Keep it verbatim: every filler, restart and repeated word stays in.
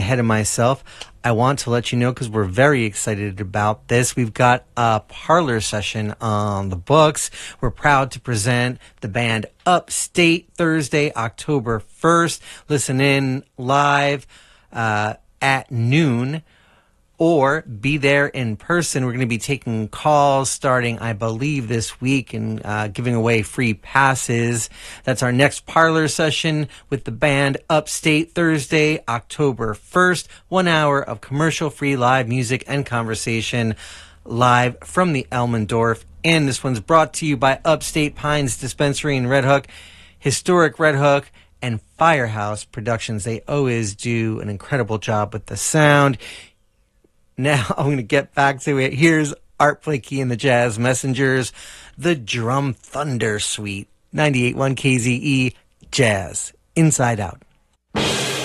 ahead of myself. I want to let you know, because we're very excited about this, we've got a parlor session on the books. We're proud to present the band Upstate Thursday, October first. Listen in live uh, at noon, or be there in person. We're going to be taking calls starting, I believe, this week, and uh, giving away free passes. That's our next parlor session with the band Upstate Thursday, October first. One hour of commercial-free live music and conversation live from the Elmendorf. And this one's brought to you by Upstate Pines Dispensary in Red Hook, Historic Red Hook, and Firehouse Productions. They always do an incredible job with the sound. Now I'm going to get back to it. Here's Art Blakey and the Jazz Messengers, the Drum Thunder Suite, ninety-eight point one K Z E Jazz, Inside Out.